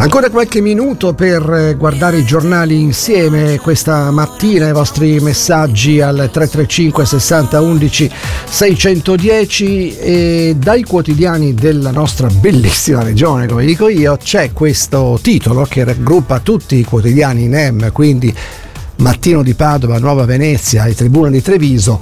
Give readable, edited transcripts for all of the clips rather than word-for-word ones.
Ancora qualche minuto per guardare i giornali insieme questa mattina, i vostri messaggi al 335 60 11 610 e dai quotidiani della nostra bellissima regione, come dico io, c'è questo titolo che raggruppa tutti i quotidiani NEM, quindi Mattino di Padova, Nuova Venezia e Tribuna di Treviso.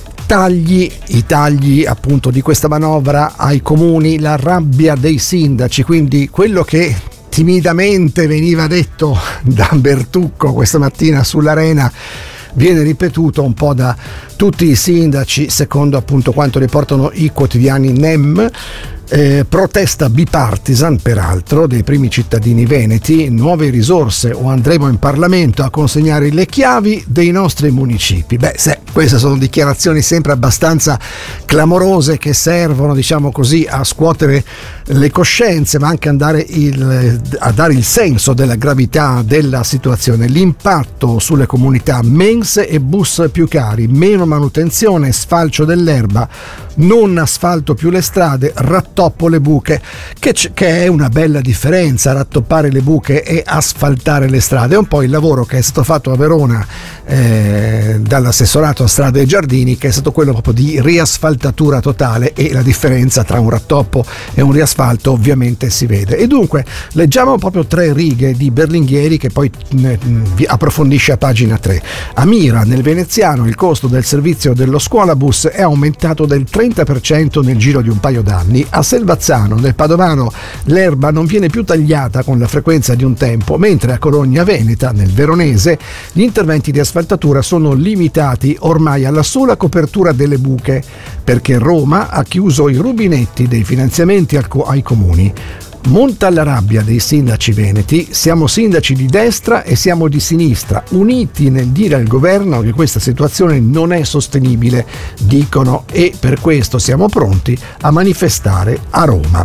I tagli appunto di questa manovra ai comuni, la rabbia dei sindaci, quindi quello che timidamente veniva detto da Bertucco questa mattina sull'Arena viene ripetuto un po' da tutti i sindaci, secondo appunto quanto riportano i quotidiani NEM. Protesta bipartisan peraltro dei primi cittadini veneti, nuove risorse o andremo in Parlamento a consegnare le chiavi dei nostri municipi. Queste sono dichiarazioni sempre abbastanza clamorose che servono, diciamo così, a scuotere le coscienze, ma anche a dare il senso della gravità della situazione. L'impatto sulle comunità: mens e bus più cari, meno manutenzione, sfalcio dell'erba, non asfalto più le strade, rattoppo le buche, che è una bella differenza, rattoppare le buche e asfaltare le strade. È un po' il lavoro che è stato fatto a Verona dall'assessorato a strade e giardini, che è stato quello proprio di riasfaltatura totale, e la differenza tra un rattoppo e un riasfalto ovviamente si vede. E dunque leggiamo proprio 3 righe di Berlinghieri che poi approfondisce a pagina 3. A Mira, nel veneziano, il costo del servizio dello scuolabus è aumentato del 30% nel giro di un paio d'anni. A Selvazzano, nel padovano, l'erba non viene più tagliata con la frequenza di un tempo, mentre a Cologna Veneta, nel veronese, gli interventi di asfaltatura sono limitati ormai alla sola copertura delle buche, perché Roma ha chiuso i rubinetti dei finanziamenti ai comuni. Monta la rabbia dei sindaci veneti: siamo sindaci di destra e siamo di sinistra, uniti nel dire al governo che questa situazione non è sostenibile, dicono, e per questo siamo pronti a manifestare a Roma.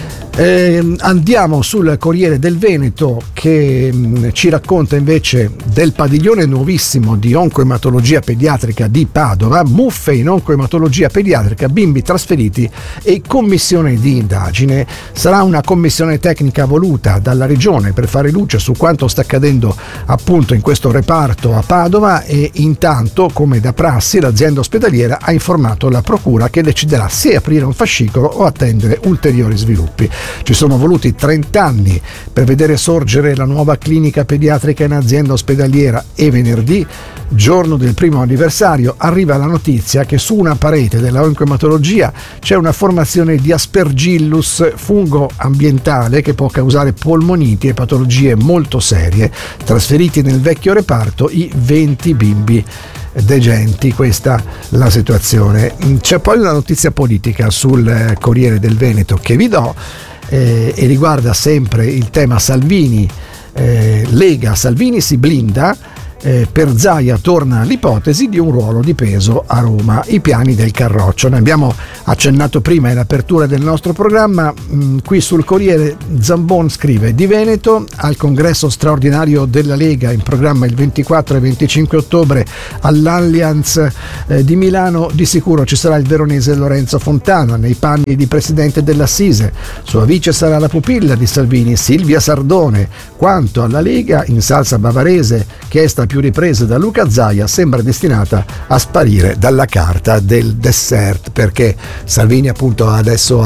Andiamo sul Corriere del Veneto, che ci racconta invece del padiglione nuovissimo di oncoematologia pediatrica di Padova, muffe in oncoematologia pediatrica, bimbi trasferiti e commissione di indagine. Sarà una commissione tecnica voluta dalla regione per fare luce su quanto sta accadendo appunto in questo reparto a Padova, e intanto, come da prassi, l'azienda ospedaliera ha informato la procura che deciderà se aprire un fascicolo o attendere ulteriori sviluppi. Ci sono voluti 30 anni per vedere sorgere la nuova clinica pediatrica in azienda ospedaliera, e venerdì, giorno del primo anniversario, arriva la notizia che su una parete della oncoematologia c'è una formazione di Aspergillus, fungo ambientale che può causare polmoniti e patologie molto serie. Trasferiti nel vecchio reparto i 20 bimbi degenti. Questa la situazione. C'è poi una notizia politica sul Corriere del Veneto che vi do, e riguarda sempre il tema Salvini. Lega, Salvini si blinda. Per Zaia torna l'ipotesi di un ruolo di peso a Roma, i piani del Carroccio. Ne abbiamo accennato prima in apertura del nostro programma. Qui sul Corriere Zambon scrive: di Veneto al congresso straordinario della Lega in programma il 24 e 25 ottobre all'Allianz di Milano. Di sicuro ci sarà il veronese Lorenzo Fontana nei panni di presidente dell'Assise. Sua vice sarà la pupilla di Salvini, Silvia Sardone. Quanto alla Lega in salsa bavarese, chiesta più riprese da Luca Zaia, sembra destinata a sparire dalla carta del dessert, perché Salvini appunto adesso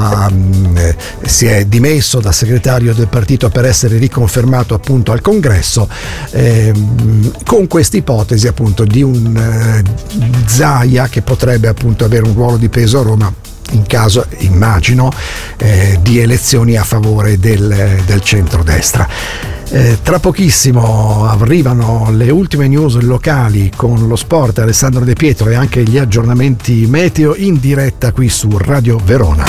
si è dimesso da segretario del partito per essere riconfermato appunto al congresso, con questa ipotesi appunto di un Zaia che potrebbe appunto avere un ruolo di peso a Roma in caso, immagino, di elezioni a favore del centrodestra. Tra pochissimo arrivano le ultime news locali con lo sport, Alessandro De Pietro, e anche gli aggiornamenti meteo in diretta qui su Radio Verona.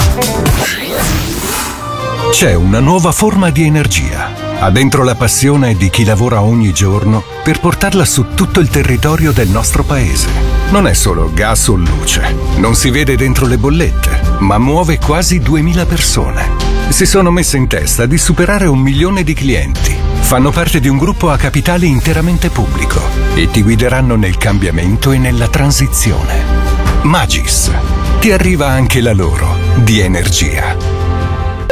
C'è una nuova forma di energia. Ha dentro la passione di chi lavora ogni giorno per portarla su tutto il territorio del nostro paese. Non è solo gas o luce, non si vede dentro le bollette, ma muove quasi 2000 persone. Si sono messe in testa di superare 1 milione di clienti. Fanno parte di un gruppo a capitale interamente pubblico e ti guideranno nel cambiamento e nella transizione. Magis. Ti arriva anche la loro di energia.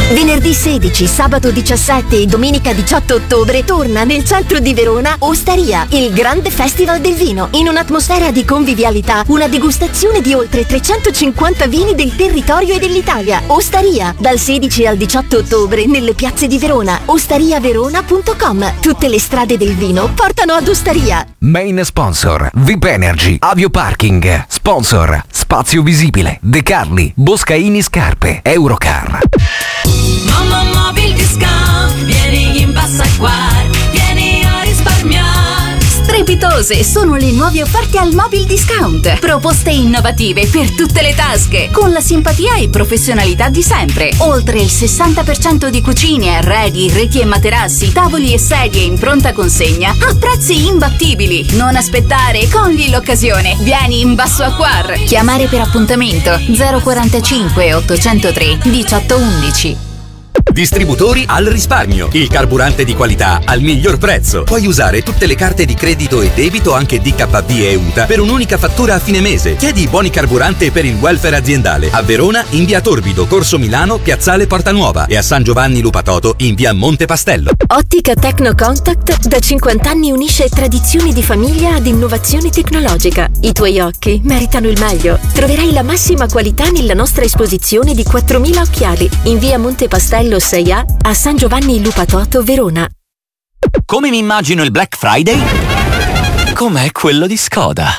Venerdì 16, sabato 17 e domenica 18 ottobre torna nel centro di Verona Osteria, il grande festival del vino. In un'atmosfera di convivialità, una degustazione di oltre 350 vini del territorio e dell'Italia. Osteria, dal 16 al 18 ottobre nelle piazze di Verona. Ostariaverona.com. Tutte le strade del vino portano ad Osteria. Main sponsor VIP Energy, Avio Parking. Sponsor Spazio Visibile, De Carli, Boscaini Scarpe, Eurocar. Mamma Mobil Discount, vieni in Bassaguar, vieni a risparmiare. Strepitose sono le nuove offerte al Mobil Discount. Proposte innovative per tutte le tasche, con la simpatia e professionalità di sempre. Oltre il 60% di cucine, arredi, reti e materassi, tavoli e sedie in pronta consegna a prezzi imbattibili. Non aspettare, cogli l'occasione. Vieni in Bassaguar. Chiamare per appuntamento 045 803 1811. Distributori al risparmio, il carburante di qualità al miglior prezzo. Puoi usare tutte le carte di credito e debito, anche DKB e UTA, per un'unica fattura a fine mese. Chiedi i buoni carburante per il welfare aziendale a Verona in via Torbido, Corso Milano, Piazzale Porta Nuova, e a San Giovanni Lupatoto in via Monte Pastello. Ottica Techno Contact da 50 anni unisce tradizioni di famiglia ad innovazione tecnologica. I tuoi occhi meritano il meglio. Troverai la massima qualità nella nostra esposizione di 4.000 occhiali in via Monte Pastello 6A a San Giovanni Lupatoto, Verona. Come mi immagino il Black Friday? Com'è quello di Skoda.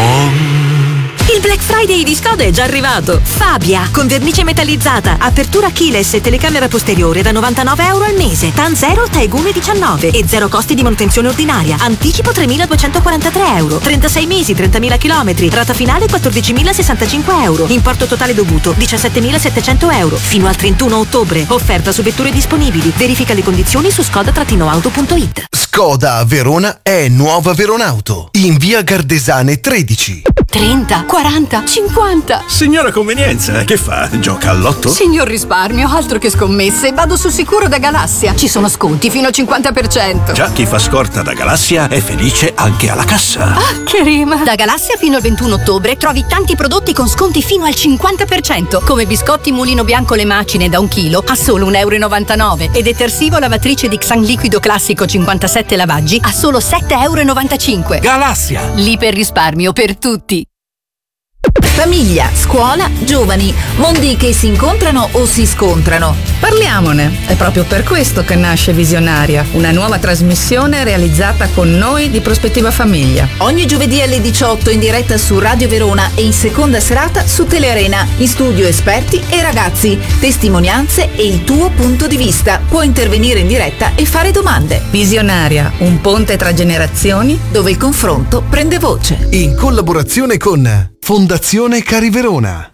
Il Black Friday di Skoda è già arrivato. Fabia, con vernice metallizzata, apertura keyless e telecamera posteriore da €99 al mese, TAN 0, Taigume 19 e zero costi di manutenzione ordinaria. Anticipo €3.243, 36 mesi, 30.000 km, rata finale €14.065, importo totale dovuto €17.700. Fino al 31 ottobre. Offerta su vetture disponibili. Verifica le condizioni su skoda-auto.it. Skoda Verona è Nuova Veronauto, in via Gardesane 13. 30, 40, 50. Signora convenienza, che fa? Gioca al lotto? Signor risparmio, altro che scommesse. Vado sul sicuro da Galassia. Ci sono sconti fino al 50%. Già chi fa scorta da Galassia è felice anche alla cassa. Ah, che rima! Da Galassia fino al 21 ottobre trovi tanti prodotti con sconti fino al 50%, come biscotti Mulino Bianco le macine da 1 chilo a solo €1,99 e detersivo lavatrice di Xan liquido classico 57 lavaggi a solo €7,95. Galassia! L'iperrisparmio per tutti. Famiglia, scuola, giovani, mondi che si incontrano o si scontrano. Parliamone, è proprio per questo che nasce Visionaria, una nuova trasmissione realizzata con noi di Prospettiva Famiglia. Ogni giovedì alle 18 in diretta su Radio Verona e in seconda serata su Telearena. In studio esperti e ragazzi, testimonianze e il tuo punto di vista. Puoi intervenire in diretta e fare domande. Visionaria, un ponte tra generazioni dove il confronto prende voce. In collaborazione con Fondazione Cari Verona.